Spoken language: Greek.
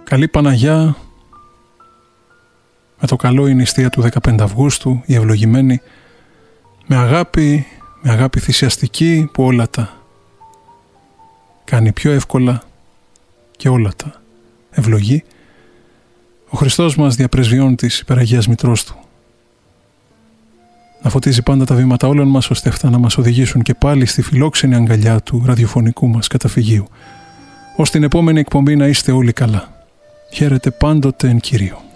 Καλή Παναγιά, με το καλό η νηστεία του 15 Αυγούστου, η ευλογημένη, με αγάπη θυσιαστική που όλα τα κάνει πιο εύκολα και όλα τα ευλογεί, ο Χριστός μας διαπρεσβειών της υπεραγίας Μητρός Του να φωτίζει πάντα τα βήματα όλων μας, ώστε αυτά να μας οδηγήσουν και πάλι στη φιλόξενη αγκαλιά του ραδιοφωνικού μας καταφυγίου. Ως την επόμενη εκπομπή να είστε όλοι καλά. Χαίρετε πάντοτε εν Κυρίω.